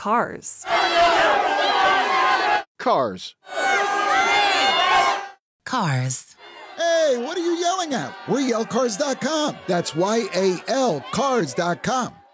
cars. Cars. Cars. Hey, what are you yelling at? We're yellcars.com. That's YAL cars.com.